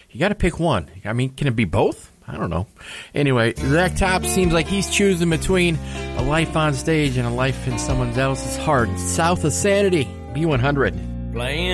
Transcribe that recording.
You got to pick one. I mean, can it be both? I don't know. Anyway, Zach Top seems like he's choosing between a life on stage and a life in someone else's heart. South of Sanity, B100. Playing